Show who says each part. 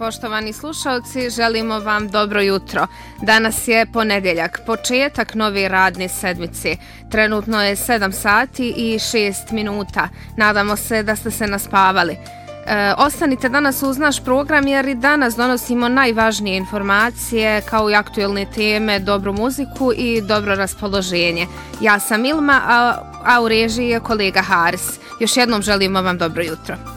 Speaker 1: poštovani slušalci, želimo vam dobro jutro. Danas je ponedjeljak, početak nove radne sedmice. Trenutno je 7 sati i 6 minuta. Nadamo se da ste se naspavali. Ostanite danas uz naš program jer i danas donosimo najvažnije informacije kao i aktuelne teme, dobru muziku i dobro raspoloženje. Ja sam Ilma, a u režiji je kolega Haris. Još jednom želimo vam dobro jutro.